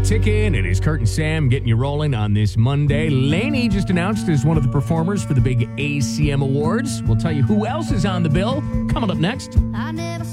ticking. It is Kurt and Sam getting you rolling on this Monday. Lainey just announced as one of the performers for the big ACM Awards. We'll tell you who else is on the bill coming up next.